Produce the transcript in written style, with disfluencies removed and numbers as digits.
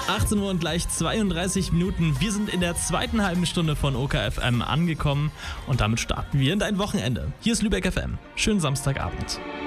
18 Uhr und gleich 32 Minuten. Wir sind in der zweiten halben Stunde von OKFM angekommen und damit starten wir in dein Wochenende. Hier ist Lübeck FM. Schönen Samstagabend.